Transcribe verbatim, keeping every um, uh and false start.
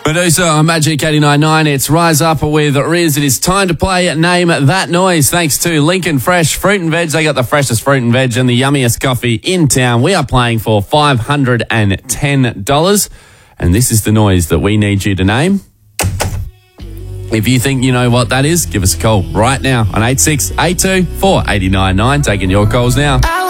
Medusa on Magic eighty-nine point nine. It's Rise Up with Riz. It is time to play Name That Noise. Thanks to Lincoln Fresh Fruit and Veg. They got the freshest fruit and veg and the yummiest coffee in town. We are playing for five hundred ten dollars. And this is the noise that we need you to name. If you think you know what that is, give us a call right now on eight six eight two four eight nine nine. Taking your calls now.